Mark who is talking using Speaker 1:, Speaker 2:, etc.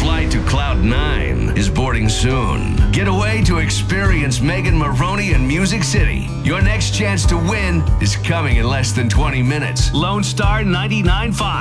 Speaker 1: flight to Cloud 9 is boarding soon. Get away to experience Megan Maroney in Music City. Your next chance to win is coming in less than 20 minutes. Lone Star 99.5.